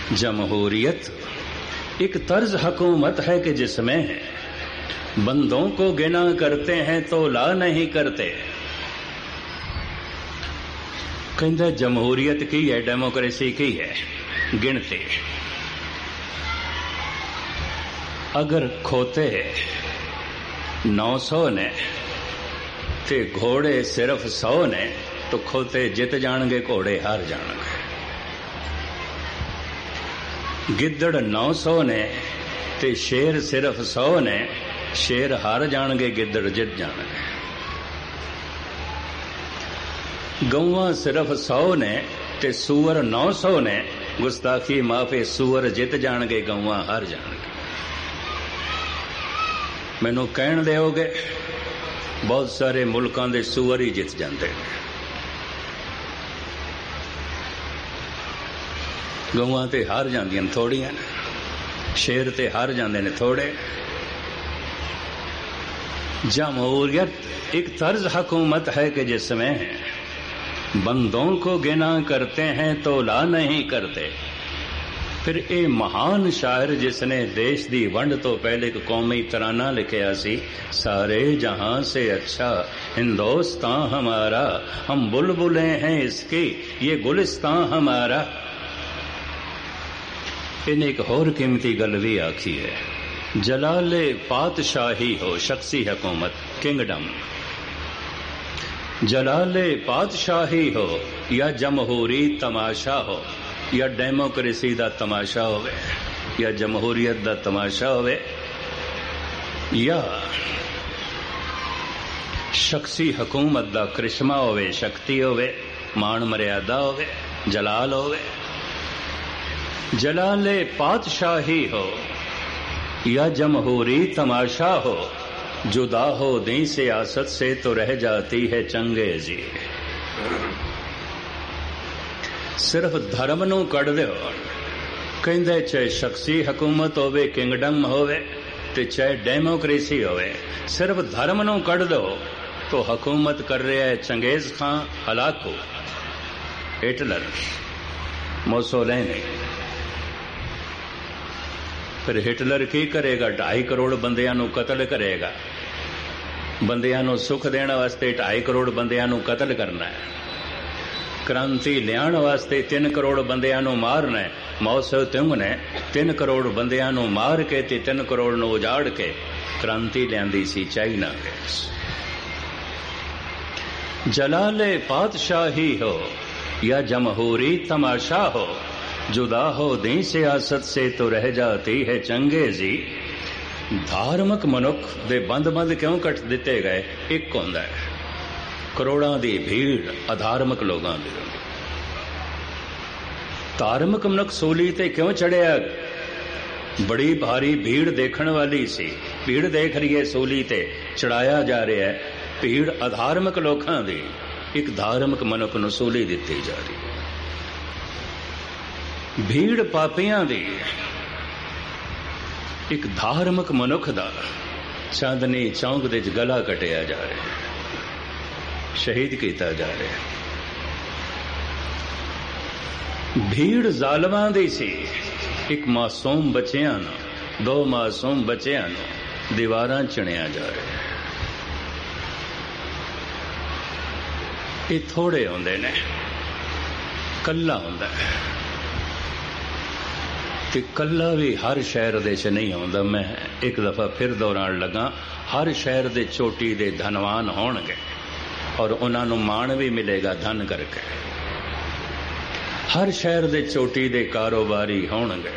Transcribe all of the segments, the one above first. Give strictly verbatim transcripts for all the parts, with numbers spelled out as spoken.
जमहूरियत एक तर्ज हुकूमत है कि जिसमें बंदों को गिना करते हैं तो ला नहीं करते। कहते जमहूरियत की है, डेमोक्रेसी की है गिनती। अगर खोते नौ सौ ने ते घोड़े सिर्फ सौ ने तो खोते जित जाणगे, घोड़े हार जाणगे। गिद्दड़ नौ सौ ने ते शेर सिर्फ सौ ने, शेर हार जाणगे, गिद्दड़ जित जाणगे। गौवां सिर्फ सौ ने ते सूअर नौ सौ ने, गुस्ताखी माफे सूअर जित जाणगे, गौवां हार जाणगे। मैनू कहण दिओगे बहुत सारे मुल्कां दे सूअर ही जित जांदे ने, गौवां ते हार जांदियां ने थोड़ियां ने, शेर ते हार जांदे ने थोड़े। जमहूरियत एक तर्ज हुकूमत है कि जिसमें बंदों को गिना करते हैं तो ला नहीं करते। फिर ये महान शायर जिसने देश दी वंड तो पहले एक कौमी तराना लिखिया सी, सारे जहां से अच्छा हिंदुस्तान हमारा, हम बुलबुले हैं इसकी ये गुलिस्तान हमारा। इन्हें एक होर कीमती गल भी आखी है, जलाले पातशाही हो शख्सी हुकूमत, किंगडम। जलाले पातशाही हो या जमहूरी तमाशा हो, या डेमोक्रेसी दा तमाशा होवे, या जमहूरियत दा तमाशा होवे, या शख्सी हुकूमत दा करिश्मा होवे, शक्ति होवे, मान मर्यादा होवे, जलाल होवे। जलाले पातशाही हो या जमहूरी तमाशा हो, जुदा हो दी सियासत से तो रह जाती है चंगेजी। सिर्फ धर्म नू कढ़ दो, कहंदे चाहे शख्सी हुकूमत होवे, किंगडम होवे ते चाहे डेमोक्रेसी होवे, सिर्फ धर्म नू कढ़ दो तो हुकूमत कर रहा है चंगेज खां, हलाकू, हिटलर, मोसोलिनी। फिर हिटलर की करेगा? ढाई करोड़ बंदियां नू कतल करेगा। बंदियां नू सुख देने वास्ते ढाई करोड़ बंदियां नू कतल करना है। क्रांति लियाण वास्ते तीन करोड़ बंदियां नू मारना है। मौसो तुंग ने तीन करोड़ बंदियां नू मार के ते तीन करोड़ नू उजाड़ के क्रांति लियांदी सी चाइना के। जलाले पातशाही हो या जमहूरी तमाशा हो, जुदा हो दी सियासत से तो रह जाती है चंगेजी। धार्मिक मनुख दे बंद बंद क्यों कट दिते गए? एक होंदा है करोड़ां दी भीड़ अधार्मिक लोगां दी। धार्मिक मनुख सूली ते क्यों चढ़िया? बड़ी भारी भीड़ देखण वाली सी, भीड़ देख रही है सूली ते, चढ़ाया जा रहा है। भीड़ अधार्मिक लोकां दी, एक धार्मिक मनुख नूं सूली दित्ती जा रही है। भीड़ पापियां दी, एक धार्मिक मनुख दा चांदनी चौंक दे गला कटिया जा रहा है, शहीद किया जा रहा है। भीड़ जालमां दी सी, एक मासूम बच्चियां नूं, दो मासूम बच्चियां नूं दीवारां चिणिया जा रहा है। ये थोड़े होंदे ने, कल्ला होंदा है ते कल्ला भी हर शहर दे च नहीं होंदा। मैं एक दफा फिर दोहराण लगा, हर शहर दे चोटी दे धनवान होणगे और उन्होंने माण भी मिलेगा धन करके। हर शहर दे चोटी दे कारोबारी होणगे,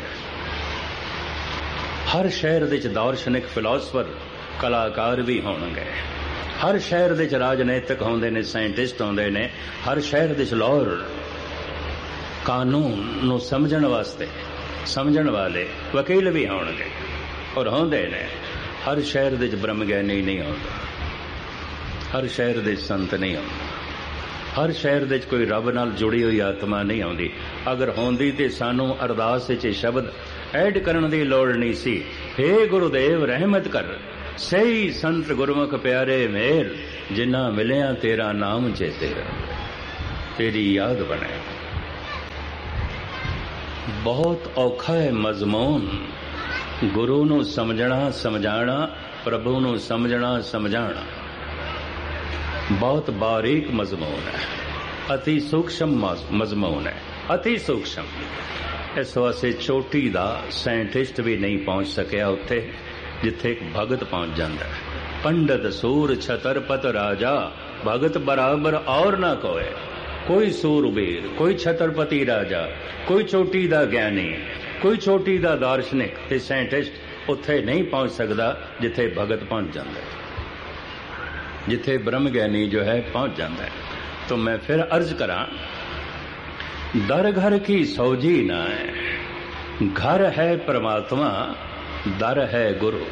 हर शहर दे दार्शनिक फिलोसफर कलाकार भी होणगे, हर शहर दे राजनीतिक होंदे ने, साइंटिस्ट होंदे ने, हर शहर दे लॉयर कानून नूं समझण वास्ते समझण वाले वकील भी होणगे और होंदे ने। हर शहर दे ब्रह्म ज्ञानी नहीं होंदा, हर शहर दे संत नहीं होंदा, हर शहर दे कोई रब नाल जुड़ी हुई आत्मा नहीं आउंदी। अगर होंदी ते सानू अरदास विच शब्द ऐड करन दी लोड़ नहीं सी। हे गुरुदेव रहमत कर, सही संत गुरमुख प्यारे मेल, जिन्ना मिलिया तेरा नाम चेते, तेरी याद बने। ਬਹੁਤ ਔਖਾ ਹੈ ਮਜ਼ਮੂਨ ਗੁਰੂ ਨੂੰ ਸਮਝਣਾ ਸਮਝਾਣਾ, ਪ੍ਰਭੂ ਨੂੰ ਸਮਝਣਾ ਸਮਝਾਣਾ ਬਹੁਤ ਬਾਰੀਕ ਮਜ਼ਮੂਨ ਹੈ, ਅਤੀ ਸੂਖਸ਼ਮ ਮਜ਼ਮੂਨ ਹੈ, ਅਤੀ ਸੂਖਸ਼ਮ। ਇਸ ਵਾਸਤੇ ਚੋਟੀ ਦਾ ਸਾਇੰਟਿਸਟ ਵੀ ਨਹੀਂ ਪਹੁੰਚ ਸਕਿਆ ਉੱਥੇ ਜਿੱਥੇ ਇੱਕ ਭਗਤ ਪਹੁੰਚ ਜਾਂਦਾ ਹੈ। ਪੰਡਤ ਸੂਰ ਛਤਰਪਤ ਰਾਜਾ ਭਗਤ ਬਰਾਬਰ ਔਰ ਨਾ ਕੋਏ। ਕੋਈ ਸੂਰਬੀਰ, ਕੋਈ ਛਤਰਪਤੀ ਰਾਜਾ, ਕੋਈ ਚੋਟੀ ਦਾ ਗਿਆਨੀ, ਕੋਈ ਚੋਟੀ ਦਾ ਦਾਰਸ਼ਨਿਕ ਤੇ ਸਾਇੰਟਿਸਟ ਉੱਥੇ ਨਹੀਂ ਪਹੁੰਚ ਸਕਦਾ ਜਿੱਥੇ ਭਗਤ ਪਹੁੰਚ ਜਾਂਦਾ ਹੈ, ਜਿੱਥੇ ਬ੍ਰਹਮ ਗਿਆਨੀ ਜੋ ਹੈ ਪਹੁੰਚ ਜਾਂਦਾ ਹੈ। तो मैं फिर अर्ज करा, दर घर की सौजी न है, घर है परमात्मा, दर है गुरु।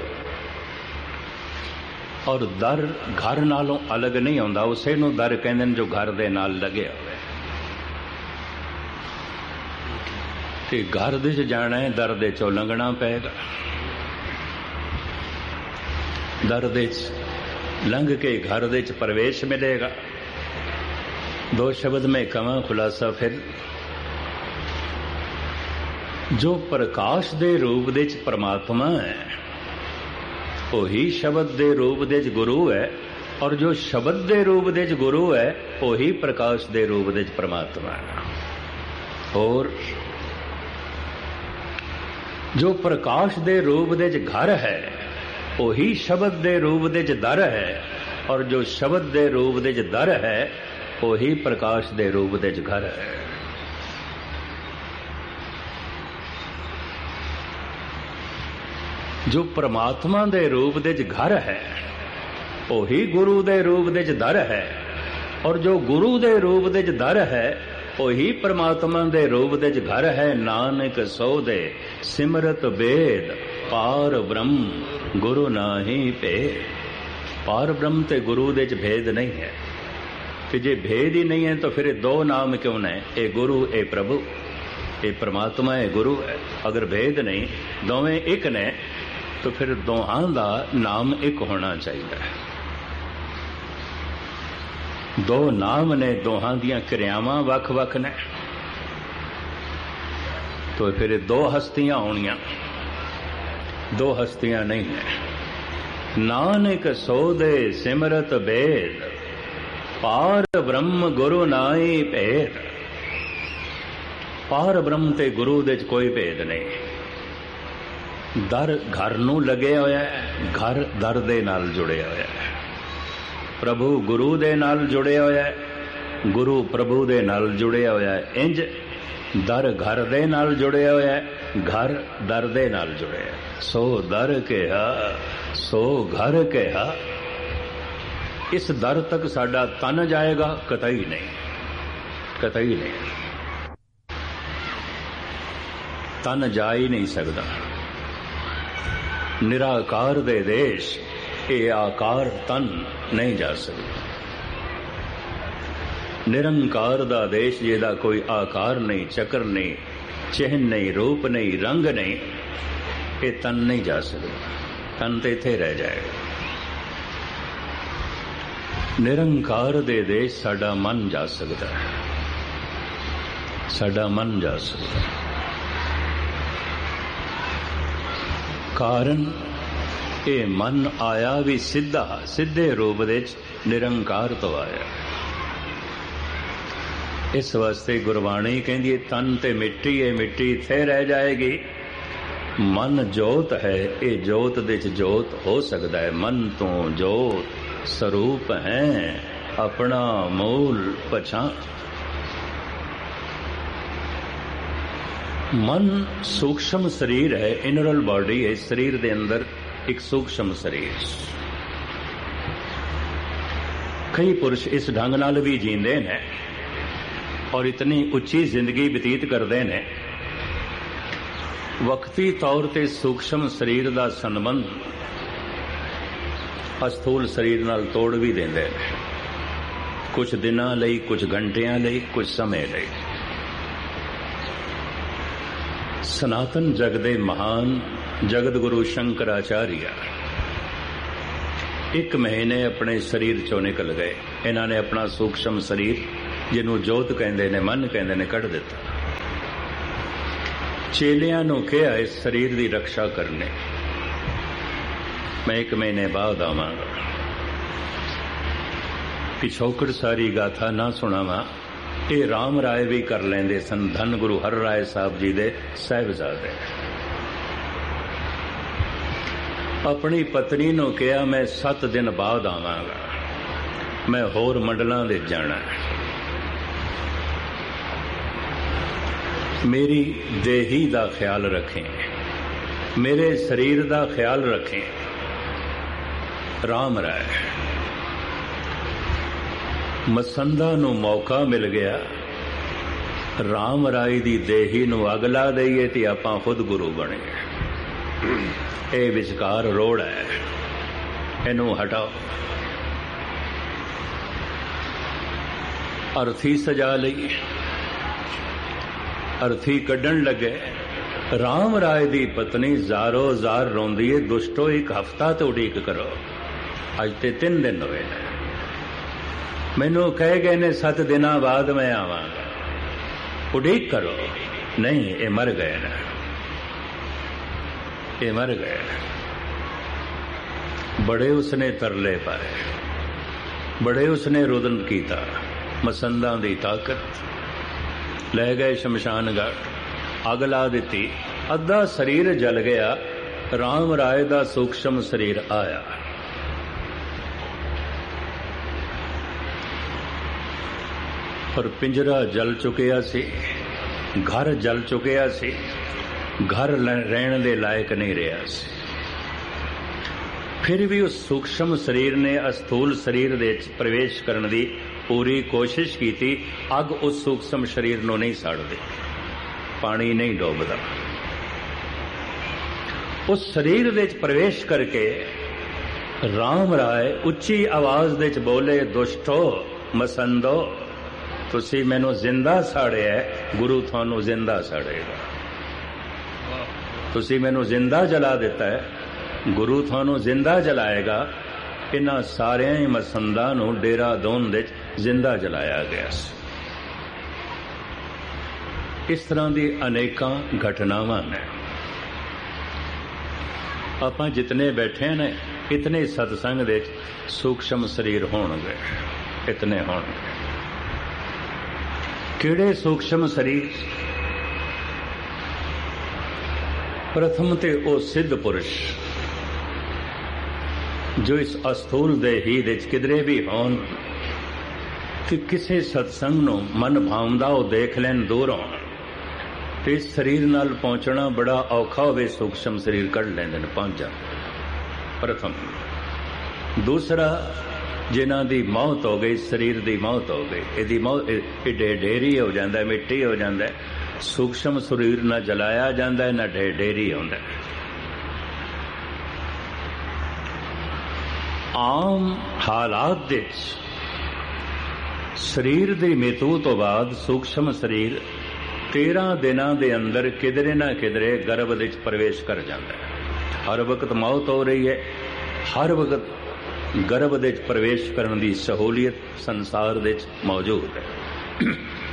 और दर घर नालों अलग नहीं होंदा, उसे नूं दर कहंदे ने जो घर दे नाल लगे होवे। ते घर दे च जाना है, दर दे चों लंघना पेगा। दर दे च लंघ के घर दे च प्रवेश मिलेगा। दो शब्द में कवां खुलासा फिर, जो प्रकाश दे रूप दे च परमात्मा है वही शब्द दे रूप दे च गुरु है, और जो शब्द दे रूप दे च गुरु है वही प्रकाश दे रूप दे च परमात्मा है। और जो प्रकाश दे रूप दे च घर है वही शब्द दे रूप दे च दर है, और जो शब्द दे रूप दे च दर है वही प्रकाश दे रूप दे च घर है। जो परमात्मा दे रूप दे च घर है वही गुरु दे रूप दे च दर है, और जो गुरु दे रूप दे च दर है वही परमात्मा दे रूप दे च घर है। नानक सो दे सिमरत बेद, पार ब्रह्म गुरु नाहि भेद। पार ब्रह्म ते गुरु दे च भेद नहीं है। कि जे भेद ही नहीं है तो फिर दो नाम क्यों ने, ए गुरु ए प्रभु, ए परमात्मा ए गुरु है। अगर भेद नहीं, दोवें एक ने, तो फिर दोहां दा नाम एक होना चाहिए। दो नाम ने, दोहां दियां क्रियावां वख वख ने, तो फिर दो हस्तियां होनियां, दो हस्तियां नहीं है। नानक सो दे सिमरत बेद, पार ब्रह्म गुरु नाई भेद। पार ब्रह्म ते गुरु दे च कोई भेद नहीं। दर घर नूं लगे होया है, घर दर दे नाल जुड़े होया है। प्रभु गुरु दे नाल जुड़े होया है, गुरु प्रभु दे नाल जुड़े होया है। इंज दर घर दे नाल जुड़े होया है, घर दर दे नाल जुड़े है। सो दर कहा सो घर कहा। इस दर तक साडा तन जाएगा? कतई नहीं, कतई नहीं। तन जा ही नहीं सकता। निराकार दे देश ये आकार तन नहीं जा सकता। निरंकार दा देश जिहदा कोई आकार नहीं, चक्र नहीं, चिन्ह नहीं, रूप नहीं, रंग नहीं, ये तन नहीं जा सकता। तन तो इत्थे रह जाएगा। निरंकार दे देश साडा मन जा सकता है, साडा मन जा सकता है। कारण ये मन आया भी सीधा, सीधे रूप दे निरंकार तो आया। इस वास्ते गुरबाणी कहती है तन ते मिट्टी है, मिट्टी इत्थे रह जाएगी। मन जोत है, ये जोत दे च जोत हो सकता है। मन तो जोत स्वरूप है, अपना मूल पहचान। मन सूक्ष्म शरीर है, इनरल बॉडी है। शरीर दे अंदर एक सूक्ष्म शरीर। कई पुरुष इस ढंग नाल भी जींदे ने और इतनी उच्ची जिंदगी बतीत करते ने, वक्ती तौर ते सूक्ष्म शरीर दा संबंध अस्थूल शरीर नाल तोड़ भी देंदे ने, कुछ दिनां लई, कुछ घंटियां लई, कुछ समय लई। सनातन जग दे महान जगत गुरु शंकराचार्य एक महीने अपने शरीर चों निकल गए। इन्हां ने अपना सूक्ष्म शरीर जिन्हों जोत कहंदे ने, मन कहंदे ने, कढ़ दिता। चेलियां नूं कहा इस शरीर की रक्षा करने, मैं एक महीने बाद आवांगा। पिछोकड़ सारी गाथा ना सुनावा, ये राम राय भी कर लेंदे सन, धन गुरु हर राय साहब जी दे साहिबजादे। अपनी पत्नी नूं कहा मैं सत्त दिन बाद आवांगा, मैं होर मंडलां दे जाना, मेरी देही दा ख्याल रखें, मेरे शरीर दा ख्याल रखें। राम राय मसंदा नूं मौका मिल गया, राम राय दी देही नूं अग ला दईए ते आपां खुद गुरु बने। ये विचकार रोड़ है, इनू हटाओ। अर्थी सजा लई, अर्थी कड्ढण लगे। राम राय दी पत्नी जारो जार रोंदी है, दुष्टो एक हफ्ता तो उड़ीक करो, अज ते तीन दिन हुए ने, मैनू कह गए ने सत्त दिन बाद मैं आवांगा, उड़ीक करो। नहीं, ये मर गए ने, ये मर गए। बड़े उसने तरले पाए, बड़े उसने रुदन कीता, मसंदा दी ताकत ले गए शमशान घाट, अग ला दी, अद्धा शरीर जल गया, राम राय दा सूक्ष्म शरीर आया। और पिंजरा जल चुकिया सी, घर जल चुकिया सी, घर रहने दे लायक नहीं रहा सी। फिर भी उस सूक्ष्म शरीर ने अस्थूल शरीर दे प्रवेश करने दी पूरी कोशिश की थी। अग उस सूक्ष्म शरीर नूं नहीं साड़दी, पानी नहीं डोबदा। उस शरीर दे प्रवेश करके राम राय उच्ची आवाज दे बोले, दुष्टो मसंदो, तुसी मैनू जिंदा साड़िया, गुरु थानू जिंदा साड़ेगा। तुसी मैनू जिंदा जला दिता है, गुरु थानू जिंदा जलाएगा। इन्हां सारियां ही मसंदा नू डेरा दोन दे जिंदा जलाया गया। इस तरह की अनेकां घटनावां ने। आपां जितने बैठे ने, इतने सत्संग दे सूक्ष्म शरीर होणगे, इतने होणगे। किहड़े सूक्ष्म शरीर? प्रथम ते ओ सिद्ध पुरुष जो इस अस्थूल देही दे किधरे भी होन, कि किसी सत्संग नूं मन भावदा हो देख लैन दूरों, तो इस शरीर नाल पहुंचना बड़ा औखा होवे, सूक्ष्म शरीर कढ़ लैंदे ने, पहुंच जाते। प्रथम। दूसरा, जिन्हां दी मौत हो गई, शरीर दी मौत हो गई, इहदी मौत ढे ढेरी हो जांदा, मिट्टी हो जांदा, सूक्ष्म शरीर ना जलाया जांदा, ना ढे ढेरी होंदा। आम हालात दे शरीर की मृत्यु तो बाद सूक्ष्म शरीर तेरह दिनों के अंदर किधरे ना किधरे गर्भ विच प्रवेश कर जाता है। हर वक्त मौत हो रही है, हर वक्त गर्भ विच प्रवेश करने की सहूलियत संसार विच मौजूद है।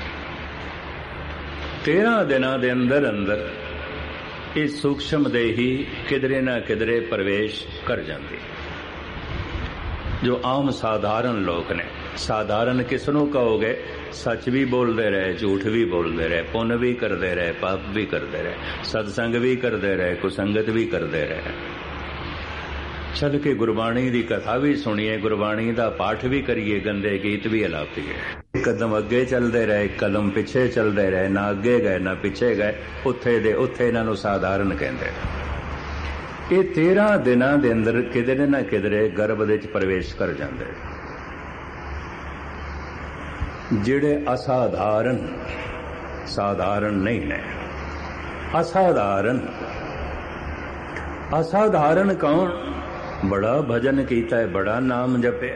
तेरह दिनों के अंदर अंदर इस सूक्ष्म देही किधरे ना किधरे प्रवेश कर जाती है। जो आम साधारण लोग ने, साधारण किसनों कहोगे? सच भी बोलते रहे, झूठ भी बोलते रहे, पुण्य भी करते रहे, पाप भी करते रहे, सत्संग भी करते रहे, कुसंगत भी करते रहे, चल के गुरबाणी की कथा भी सुनिए, गुरबाणी का पाठ भी करिए, गंदे गीत भी अलापीए। एक कदम अगे चलते रहे, एक कदम पिछे चलते रहे, ना अगे गए ना पिछे गए, उत्थे दे उत्थे इन्हां नूं साधारण कहंदे। ये तेरह दिनों के अंदर किधरे ना किधरे गर्भ विच प्रवेश कर जाते। जिहड़े असाधारण, साधारण नहीं ने, असाधारण। असाधारण कौन? बड़ा भजन कीता है, बड़ा नाम जपे,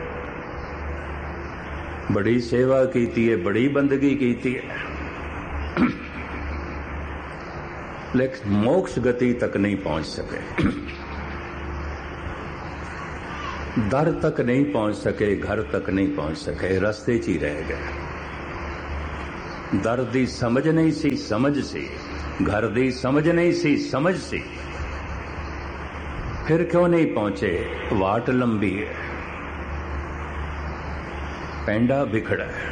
बड़ी सेवा कीती है, बड़ी बंदगी कीती है, लेकिन मोक्ष गति तक नहीं पहुंच सके, दर तक नहीं पहुंच सके, घर तक नहीं पहुंच सके, रास्ते च ही रह गए। दर दी समझ नहीं सी, समझ सी घर दी समझ नहीं सी, समझ सी, फिर क्यों नहीं पहुंचे? वाट लंबी है, पैंडा बिखड़ा है।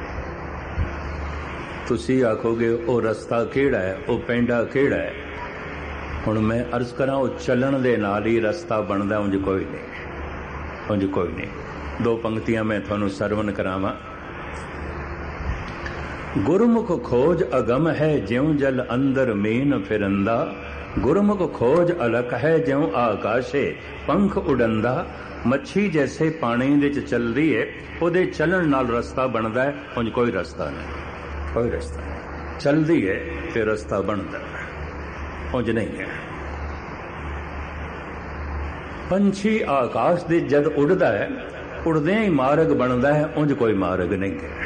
तुसी आखोगे वो रस्ता केड़ा है, वो पैंडा केड़ा है? हुण मैं अर्ज करा, वो चलन दे नाल ही रस्ता बनदा, उंज कोई नहीं, उंज कोई नहीं। दो पंक्तियां मैं थानू सरवण करावां। गुरमुख खोज अगम है ज्यों जल अंदर मीन फिरंदा, गुरमुख खोज अलख है ज्यों आकाशे पंख उड़ंदा। मच्छी जैसे पानी विच चलदी है, ओदे चलन नाल रस्ता बनदा है, उंज कोई रस्ता नहीं, कोई रस्ता नहीं। चलदी है ते रस्ता बनदा है, उंज नहीं है। पंछी आकाश दे जद उड़दा है, उड़दे ही मार्ग बनदा है, उंज कोई मार्ग नहीं है।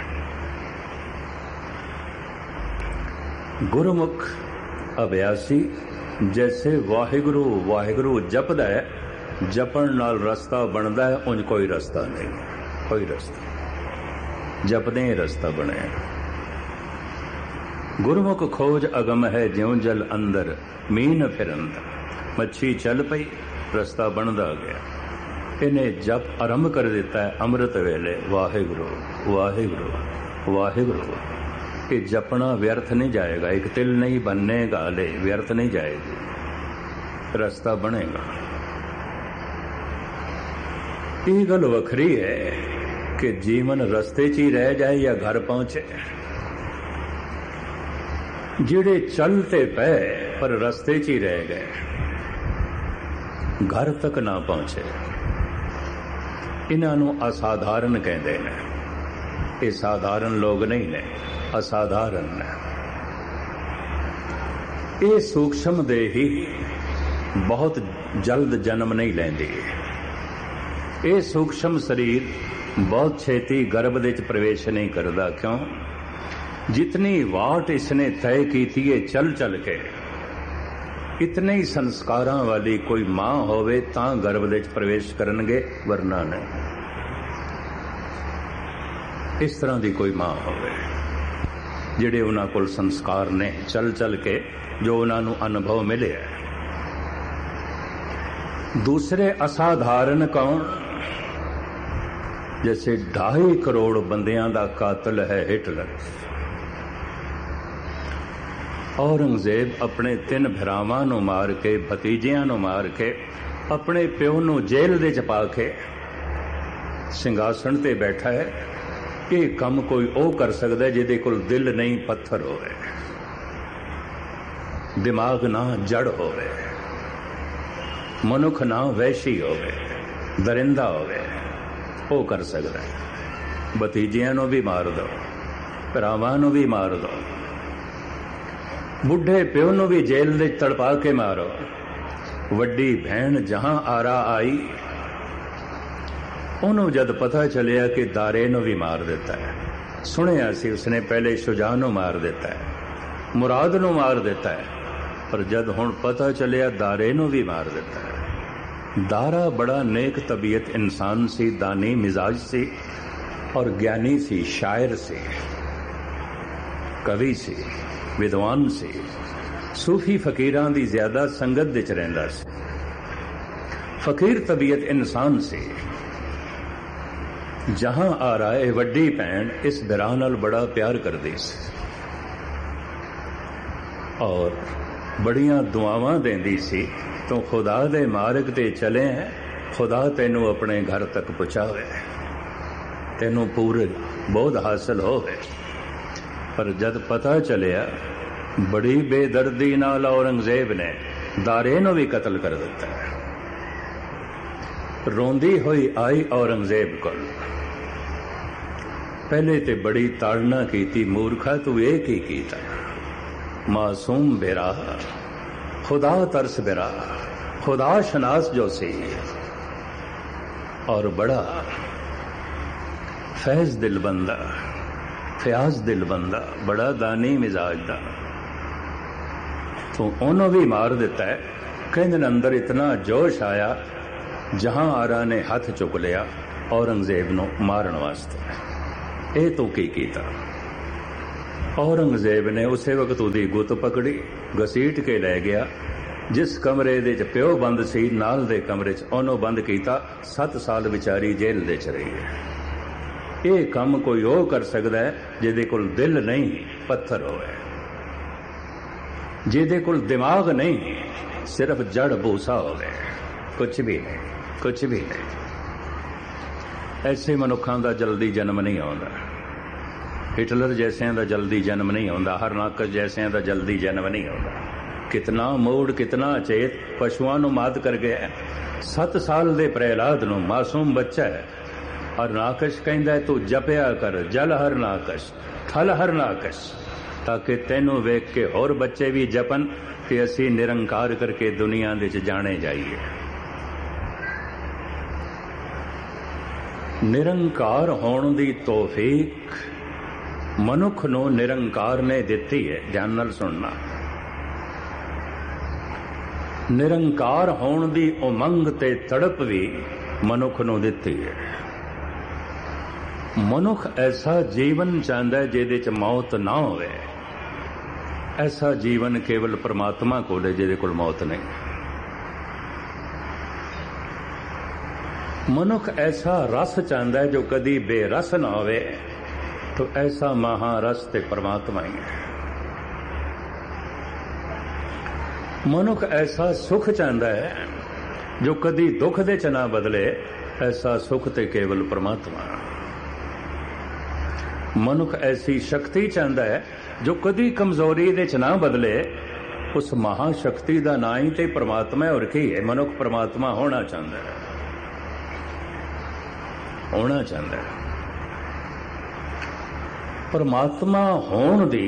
गुरमुख अभ्यासी जैसे वाहिगुरु वाहिगुरु जपदा है, जपण नाल रस्ता बनदा है, उंज कोई रस्ता नहीं, कोई रस्ता। जपदे ही रस्ता बने। गुरमुख खोज अगम है ज्यों जल अंदर मीन फिरंदा। मच्छी चल पई, रस्ता बनदा गया। इन्हें जप आरंभ कर देता है अमृत वेले, वाहिगुरु वाहिगुरु वाहिगुरु। कि जपना व्यर्थ नहीं जाएगा, एक तिल नहीं बनने गाले, व्यर्थ नहीं जाएगी, रास्ता बनेगा। ये गल वखरी है कि जीवन रस्ते च ही रह जाए या घर पहुंचे। जिहड़े चलते पे पर रस्ते च ही रह गए, घर तक ना पहुंचे, इन्हां नूं असाधारण कहते हैं। ये साधारण लोग नहीं ने, असाधारण ने। ये सूक्ष्म देही बहुत जल्द जन्म नहीं लेंदी। ये सूक्ष्म शरीर बहुत छेती गर्भ दे प्रवेश नहीं करता। क्यों? जितनी वाट इसने तय की थी ये चल चल के, इतने ही संस्कारां वाली कोई मां होवे तां गर्भ दे प्रवेश करनगे, वरना नहीं। इस तरह की कोई मां होवे जिहड़े उन्हां कोल संस्कार ने चल चल के जो उन्हां नूं अनुभव मिले। दूसरे असाधारण कौन? जैसे ढाई करोड़ बंदियां दा कातिल है हिटलर। औरंगजेब अपने तीन भरावां नूं मार के, भतीजियां नूं मार के, अपने प्यो नूं जेल दे च पा के सिंघासन ते बैठा है। ये काम कोई ओ कर सकता है जिहदे कोल दिल नहीं, पत्थर होवे, दिमाग ना जड़ होवे, मनुख ना वैशी होवे, दरिंदा होवे, ओ कर सकता है। भतीजियां नूं भी मार दो, भरावां नूं भी मार दो, बुढ़े प्यो नूं भी जेल दे तड़पा के मारो। वड्डी भैन जहां आरा आई, उन्होंने जद पता चलिया कि दारे नूं भी मार देता है। सुनिया सी उसने पहले शुजा नूं मार देता है, मुराद नूं मार देता है, पर जद हुण पता चलिया दारे नूं भी मार देता है। दारा बड़ा नेक तबीयत इंसान सी, दानी मिजाज सी और ज्ञानी सी, शायर सी, कवि सी, विद्वान सी, सूफी फकीरां दी ज्यादा संगत विच रहिंदा सी। फकीर तबीयत इंसान सी। जहां आ रहा है वड्डी भैन इस बिरा नाल बड़ा प्यार करदी सी और बड़ियां दुआवां देंदी सी। तो खुदा दे मार्ग ते चले हैं, खुदा तेनू अपने घर तक पहुंचावे, तेनू पूरे बोध हासिल होवे। पर जद पता चलिया, बड़ी बेदर्दी नाल औरंगजेब ने दारे नूं भी कतल कर दिता है। रोंदी हुई आई औरंगजेब को, पहले ते बड़ी ताड़ना की, मूर्खा तू ये की कीता, मासूम बेरा, खुदा तरस बेरा, खुदा शनास जो सी और बड़ा फैज दिल बंदा, फयाज दिल बंदा, बड़ा दानी मिजाज दा, तो उन्होंने भी मार दिता है। कहने अंदर इतना जोश आया, जहां आरा ने हाथ चुक लिया औरंगजेब नूं मारन वास्ते। ए तो की कीता? औरंगजेब ने उस वक्त उसकी गुत पकड़ी, घसीट के लै गया। जिस कमरे दे च प्यो बंद सी, नाल दे कमरे च ओनों बंद किया। सत्त साल विचारी जेल दे च रही है। ये काम कोई वो कर सकता है जिहदे कोल दिल नहीं, पत्थर होवे, जिहदे कोल दिमाग नहीं, सिर्फ जड़ भूसा होवे, कुछ भी नहीं, कुछ भी नहीं। ऐसे मनुखों का जल्दी जन्म नहीं आता। हिटलर जैसिया का जल्दी जन्म नहीं आता, हरनाकश जैसिया का जल्दी जन्म नहीं आता। कितना मूड, कितना चेत पशुओं को मात कर गया। सत्त साल के प्रहलाद नूं, मासूम बच्चा है, हरनाकश कहंदा तू जपिया कर जल हरनाकश, थल हरनाकश, ताकि तैनू वेख के होर बच्चे भी जपन कि असी निरंकार करके दुनिया दे च जाने जाइए। निरंकार होने की तौफीक मनुख नूं निरंकार ने दिती है। ध्यान नाल सुनना। निरंकार होने की उमंग ते तड़प भी मनुख नूं दिती है। मनुख ऐसा जीवन चाहता है जिहदे च मौत ना होवे। ऐसा जीवन केवल परमात्मा कोल है जिहदे कोल मौत नहीं। मनुख ऐसा रस चाहता है जो कदी बेरस ना होवे, तो ऐसा महारस ते परमात्मा ही है। मनुख ऐसा सुख चाहता है जो कदी दुख दे च ना बदले, ऐसा सुख ते केवल परमात्मा। मनुख ऐसी शक्ति चाहता है जो कदी कमजोरी दे च ना बदले, उस महाशक्ति का ना ही ते परमात्मा है। और की है? मनुख परमात्मा होना चाहता है, होना चाहता है। परमात्मा होने दी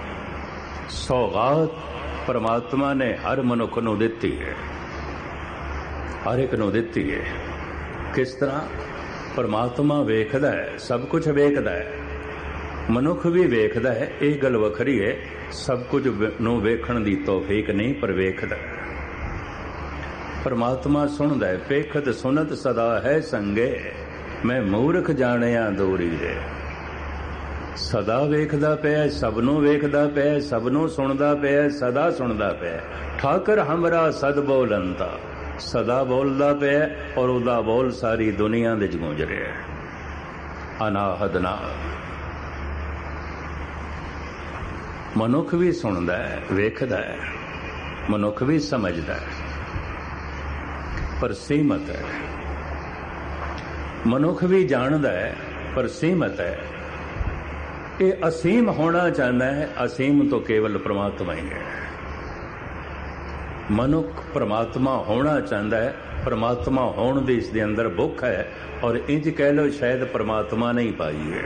सौगात परमात्मा ने हर मनुख नूं दिती है, हर एक नूं दिती है। किस तरह? परमात्मा वेखदा है, सब कुछ वेखदा है। मनुख भी वेखदा है, यह गल वखरी है। सब कुछ नूं वेखण दी तौफीक नहीं, पर वेखदा है। परमात्मा सुनदा है, पेखत सुनत सदा है संगे, मैं मूर्ख जाणिया दूरी रे। सदा वेखदा पिया, सबनों वेखदा पिया, सबनों सुनदा पिया, सदा सुनदा पिया। ठाकर हमरा सद बोलंता, सदा बोलदा पिया और उदा बोल सारी दुनिया दे च गूंज रहा है। अनाहद ना मनुख भी सुनदा है, वेखदा है, मनुख भी समझदा है, पर सीमत है। मनुख भी जानदा है, पर सीमत है। ये असीम होना चाहता है, असीम तो केवल परमात्मा ही है। मनुख परमात्मा होना चाहता है, परमात्मा होने की इसके अंदर भुख है, और इंज कह लो शायद परमात्मा नहीं पाई है।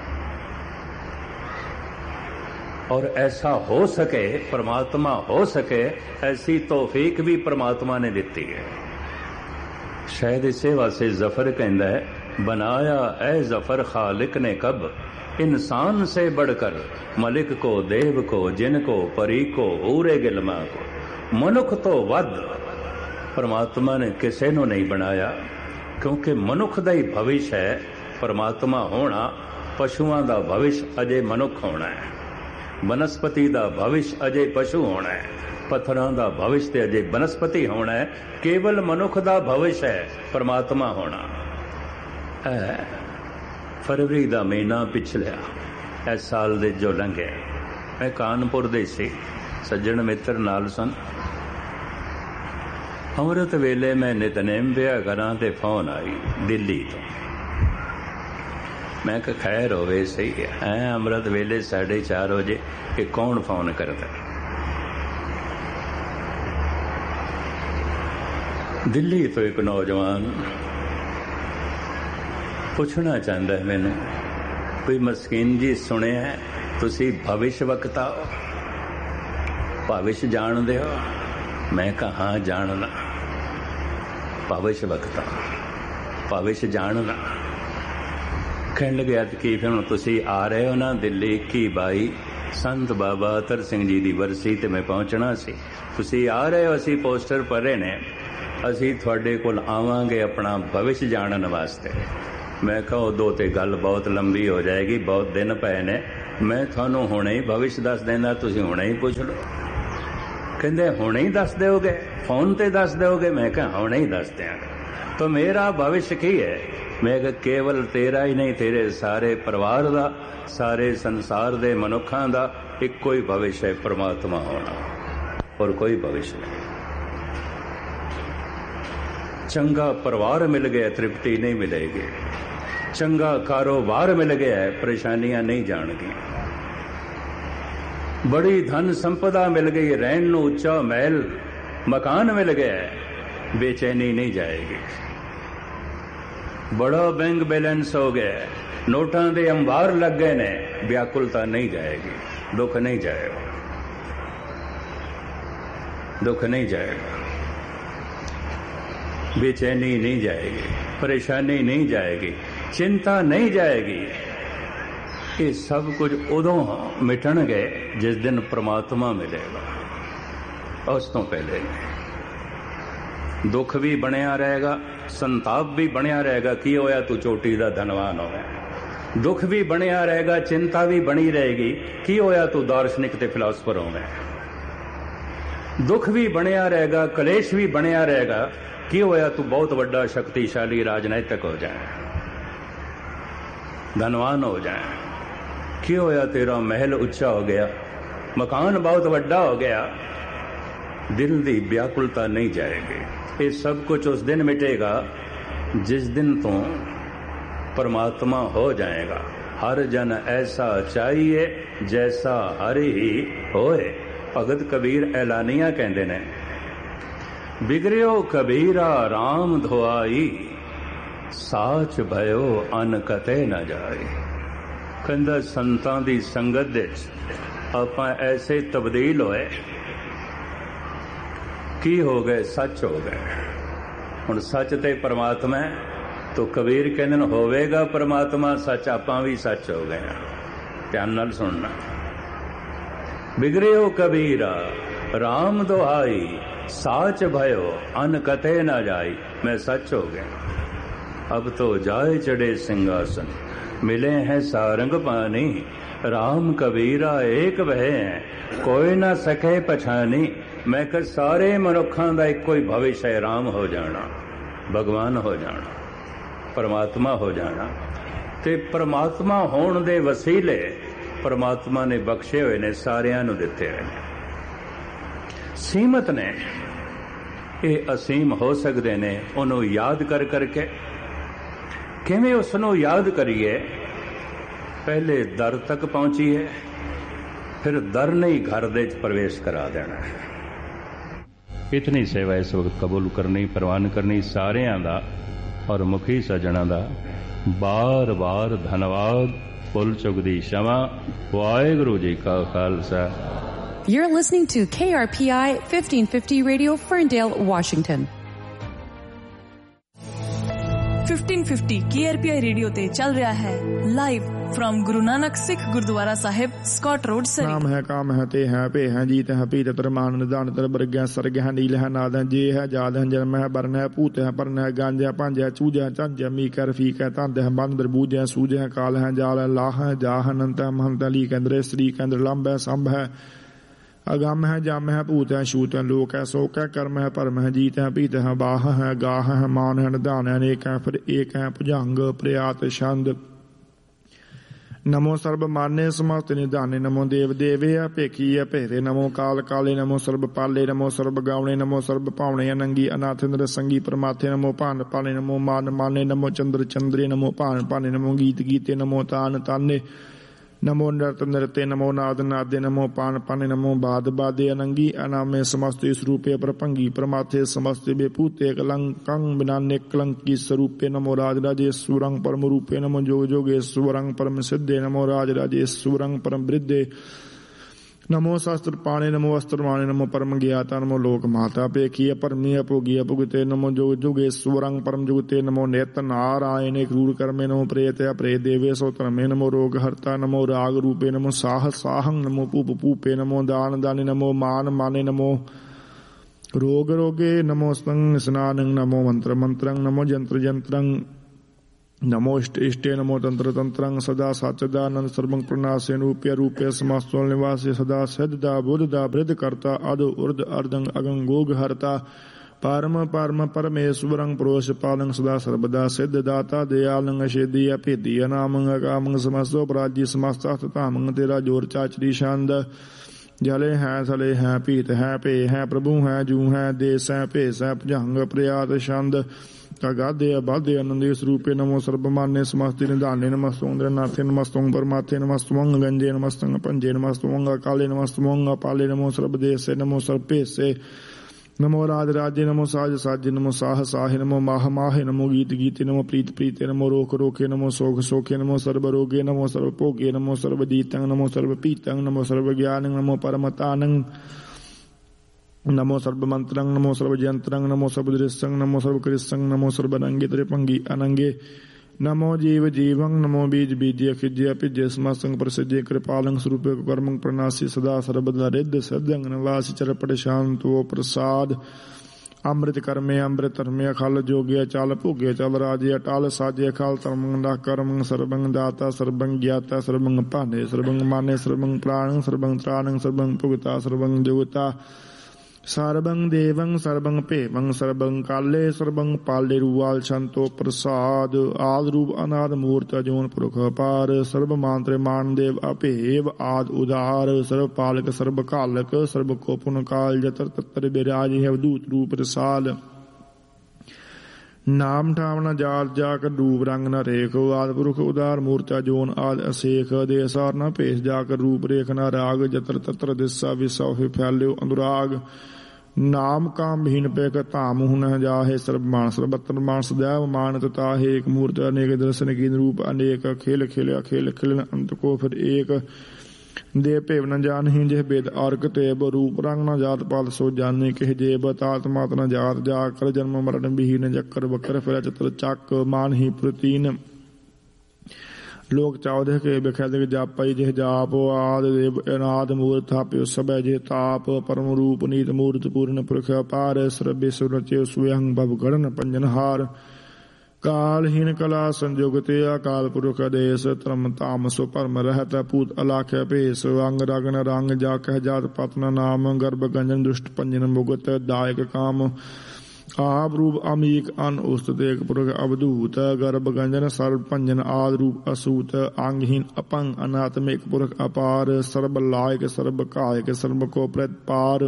और ऐसा हो सके, परमात्मा हो सके, ऐसी तौफीक भी परमात्मा ने दी है। शायद इसे वास्ते जफर कहता है, बनाया ए जफर खालिक ने कब, इंसान से बढ़कर मलिक को, देव को, जिन को, परी को, ऊरे गिलमा को, मनुख तो वध परमात्मा ने किसी को नहीं बनाया। क्योंकि मनुख का ही भविष्य है परमात्मा होना, पशुओं का भविष्य अजय मनुख होना है, वनस्पति का भविष्य अजय पशु होना है, पत्थरों का भविष्य अजय वनस्पति होना है। केवल मनुख का भविष्य है परमात्मा होना है। फरवरी का महीना पिछलिया इस साल दे जो लंघे, मैं कानपुर दे सी, सज्जन मित्र नाल सन। अमृत वेले मैं नितनेम पिया करा ते फोन आई दिल्ली तो। मैं कहा खैर होवे सही है, अमृत वेले साढ़े चार बजे कि कौन फोन करता। दिल्ली तो एक नौजवान पूछना चाहता है मैनू, कोई मस्कीन जी सुने है तुसी भविष्य वक्ता हो, भविष्य जानते हो? मैं कहा हाँ जानना। भविष्य वक्ता, भविष्य जानना। कहने लगे अज की फिर तुसी आ रहे हो ना दिल्ली इक्की बाई संत बाबा अतर सिंह जी की बरसी ते मैं पहुंचना सी, तुसी आ रहे हो? असी पोस्टर पढ़े ने, असी थोड़े कोल आवांगे अपना भविष्य जानने वास्ते। मैं कहा दो ते गल बहुत लंबी हो जाएगी, बहुत दिन पे ने, मैं थानू हुणे ही भविष्य दस देना, तुसीं हुणे ही पुछ लो। कहंदे हुणे ही दस दोगे, फोन ते दस दोगे? मैं कहा हुणे ही दस देंगा। तो मेरा भविष्य की है? मैं कहा केवल तेरा ही नहीं, तेरे सारे परिवार दा, सारे संसार दे मनुखां दा इक्को ही भविष्य है, परमात्मा होना, और कोई भविष्य नहीं। चंगा परिवार मिल गया, तृप्ति नहीं मिलेगी। चंगा कारोबार मिल गया है, परेशानियां नहीं जाणगी। बड़ी धन संपदा मिल गई, रहन नूं उच्चा महल मकान मिल गया है, बेचैनी नहीं जाएगी। बड़ा बैंक बैलेंस हो गया है, नोटां दे अंबार लग गए ने, व्याकुलता नहीं जाएगी, दुख नहीं जाएगा, दुख नहीं जाएगा, बेचैनी नहीं जाएगी, परेशानी नहीं जाएगी, चिंता नहीं जाएगी। ये सब कुछ उदों मिटणगे जिस दिन परमात्मा मिलेगा, उस तो पहले नहीं। दुख भी बनिया रहेगा, संताप भी बनिया रहेगा, की होया तू चोटी दा धनवान होवे। दुख भी बनिया रहेगा, चिंता भी बनी रहेगी, की होया तू दार्शनिक ते फिलासफर होवे। दुख भी बनिया रहेगा, कलेश भी बनिया रहेगा, की होया तू बहुत बड़ा शक्तिशाली राजनैतिक हो जाए, धनवान हो जाए। क्यों होया तेरा महल उच्चा हो गया, मकान बहुत बड़ा हो गया, दिल दी व्याकुलता नहीं जाएगी। ये सब कुछ उस दिन मिटेगा जिस दिन तू परमात्मा हो जाएगा। हर जन ऐसा चाहिए जैसा हर ही होए। भगत कबीर ऐलानिया कहते ने, बिगड़ियो कबीरा राम धोआई, साच भयो अन कते न जाए। कहंदा संतां दी संगत दे आपां ऐसे तब्दील होए, की हो गए, सच हो गए। हुण सच ते परमात्मा तो कबीर कहंदे ने होवेगा परमात्मा सच, आपां भी सच हो गए। ध्यान नाल सुनना। बिगड़ियो कबीरा राम दुहाई, साच भयो अन कते न जाई। मैं सच हो गया। अब तो जाए चढ़े सिंहासन, मिले हैं सारंग पानी। राम कबीरा एक वह है, कोई ना सके पछानी। मैं कह सारे मनुखों का एक कोई भविष्य है, राम हो जाना, भगवान हो जाना, परमात्मा हो जाना। ते परमात्मा होने दे वसीले परमात्मा ने बख्शे हुए ने, सारियां नूं दिते हुए ने। सीमत ने ये असीम हो सकते ने। उन्हों याद कर करके किवें उसनों याद करिए। पहले दर तक पहुंचीए, फिर दर नहीं घर दे प्रवेश करा देना है। इतनी सेवा इस वक्त कबूल करनी, प्रवान करनी सारियां दा और मुखी सजना दा बार बार धन्यवाद। भुल चुक दी क्षमा। वाहेगुरु जी का Khalsa. You're listening to K R P I fifteen fifty Radio, Ferndale, Washington. fifteen fifty K R P I radio ते चल रहा है live from Guru Nanak Sikh gurdwara Sahib, Scott road, सरी। नाम है, काम है, ते है, पे है, जीत है, पीत तरमान निदान तर बरग्या सरग है, नील है, नाद है, जे है, जाद है, जन्म है, बरन है, पूत है, परन है, गांज है, पंज है, चूज है, चंज है, मीक है, रफीक है, तंद है, बंदर बूझ है, सूज है, काल है, जाल है, लाह है, जा है, अनंत है, महंत है, लीक है, श्री केंद्र लंब है, संभ है, अगम है, जम है, पूत है, शूत है, लोक है, शोक है, कर्म है, परम है, जीत है, पीत है, बाह है, गाह है, मान है, निदान है, अनेक है, फिर एक है, भुजंग प्रयात छंद। नमो सर्ब माने समस्त निधाने। नमो देव देवे है, भेखी है, भेरे। नमो काल काले। नमो सर्ब पाले। नमो सर्ब गावने। नमो सर्ब पावने। अनंगी अनाथ नरसंगी परमाथे। नमो पान पाने। नमो मान माने। नमो चंद्र चंद्रे। नमो पान पाने। नमो गीत गीते। नमो तान ताने। नमो नृत नृत्य। नमो नाद नादे। नमो पान पाने। नमो बाद बादे। अनंगी अनामे समस्त स्वरूपे प्रभंगी प्रमाथे समस्त बेपूते कलंकं बिनाने कलंकी स्वरूपे। नमो राज राजेश्वरं परम रूपे। नमो जोग जोगेश्वरं परम सिद्धे। नमो राज राजेश्वरं परम वृद्धे। नमो शास्त्र पाणे। नमो अस्त्र माणे। नमो परम ज्ञाता। नमो लोक माता पेखी परमी अपोगी अपुगते। नमो जोग जोगेश्वरं परम जुगते। नमो नेत नारायण क्रूर कर्मे। नमो प्रेत प्रेत देवे सोतरमे। नमो रोग हर्ता। नमो राग रूपे। नमो साह साहं। नमो पूप पूपे। नमो दान दाने। नमो मान माने। नमो रोग रोगे। नमो स्तं स्नानं। नमो मंत्र मंत्रं। नमो जंत्र जंत्रं। नमो इष्ट इष्टे नमो तंत्र तंत्रं सदा सच्चिदानंद सर्वं प्रणासे रूपे रूपे समस्तोल निवासे सदा सिद्धदा बुद्धदा वृद्ध कर्ता अद उर्द अर्धं अगं गोग हरता परम परम परमेश्वरं प्रोष पालं सदा सर्वदा सिद्धदाता दयालं अशेदी अपेदी अनामं अकामं समस्तो प्राज्य समस्ता तामं तेरा जोर चाचरी शांद जले हैं थले हैं पीत हैं पे हैं प्रभु हैं जू हैं देश हैं भेष हैं भुजंग प्रयात छंद अगाधे अबाधे आनंदे स्वरूपे नमो सर्वमान्य समस्ति निधाने नमस्तों नाथे नमस्तों परमाथे नमस्तों गंजे नमस्तों पंजे नमस्तों अकाले नमस्तों अपाले नमो सर्वदेशे नमो सर्वपेशे नमो राज राज्य नमो साज साज्य नमो साह साहे नमो माह माहे नमो गीत गीते नमो प्रीत प्रीते नमो रोख रोखे नमो सोख सोखे नमो सर्व रोगे नमो सर्व भोगे नमो सर्व जीतं नमो सर्व पीतं नमो सर्व ज्ञानं नमो परमतानं नमो सर्व मंत्रं नमो सर्व यंत्रं नमो सर्व दृश्यं नमो सर्व कृष्णं नमो सर्व रंगे त्रिपंगी अनंगे नमो जीव जीवं नमो बीज बीज्य खिज्य पिज्य समस्तं प्रसिद्ध कृपालं स्वरूप कर्मं प्रणासी सदा सर्वदा रिद्ध सद्यं निवासी चरपट शांतो प्रसाद अमृत कर्मे अमृत धर्मे अखल जोग्य चाल भोग्य चल राजे अटाल साजे अखाल तरमं डा कर्मं सर्वं दाता सर्वं ज्ञाता सर्वं पाने सर्वं माने सर्वं प्राणं सर्वं त्राणं सर्वं भुगता सर्वं जुगता सर्वं देवं सर्वं पेवं सर्वं काले सर्वं पाले रुवाल शांतो प्रसाद आद रूप अनाद मूर्त जोन पुरख पार सर्व मांत्र मान देव अपेव आद उदार सर्व पालक सर्व कालक सर्व को पुन काल जतर तत्र विराज है दूत रूप रसाल नाम ठाम न जार जाकर डूब रंग न रेख आद पुरख उदार मूर्ता जोन आद असेख देसार न भेष जाकर रूप रेख न राग जतर तत्र दिशा विसा फैल्यो अनुराग नाम काम भीन पे धाम हुन जाहे सर्व मान सर्वत्र मान सदैव मान तथा है एक मूर्त अनेक दर्शन की रूप अनेक खेल खेल अखेल खिलन अंत को फिर एक दे भेव न जान ही जह वेद अर्क तेब रूप रंग न जात पात सो जाने कह जेब तात मात न जात जाकर जन्म मरण विहीन जक्कर बकर फिर चतर चक मान ही प्रतीन लोक चौदह के बेखैद जापई जह जाप आद देव अनाद मूर्त थाप्यो सब जह ताप परम रूप नीत मूर्त पूर्ण पुरख अपार सर्वेश्वर रचे स्वयं भव गणन पंजनहार कालहीन कला संजोगते अकाल पुरख देश त्रम ताम सो परम रहत पूत अलाख भेष अंग रगन रंग जा कह जात पतन नाम गर्भ गंजन दुष्ट पंजन मुगत दायक काम आप रूप अमीक अन उस्तत एक पुरख अवधूत गर्भ गंजन सर्व पंजन आद रूप असूत अंगहीन अपंग अनात्म एक पुरख अपार सर्व लायक सर्व कायक सर्व को प्रतपार